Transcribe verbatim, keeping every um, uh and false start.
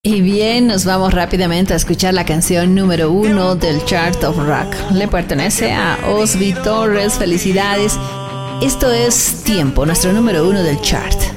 Y bien, nos vamos rápidamente a escuchar la canción número uno del Chart of Rock. Le pertenece a Osby Torres. Felicidades. Esto es Tiempo, nuestro número uno del chart.